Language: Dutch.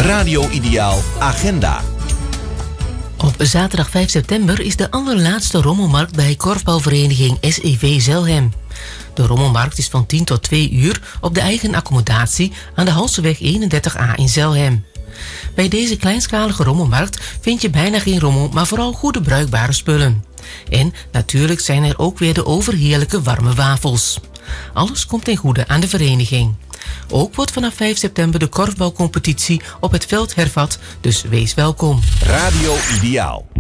Radio Ideaal Agenda. Op zaterdag 5 september is de allerlaatste rommelmarkt bij korfbalvereniging SEV Zelhem. De rommelmarkt is van 10 tot 2 uur op de eigen accommodatie aan de Halseweg 31A in Zelhem. Bij deze kleinschalige rommelmarkt vind je bijna geen rommel, maar vooral goede bruikbare spullen. En natuurlijk zijn er ook weer de overheerlijke warme wafels. Alles komt ten goede aan de vereniging. Ook wordt vanaf 5 september de korfbalcompetitie op het veld hervat, dus wees welkom. Radio Ideaal.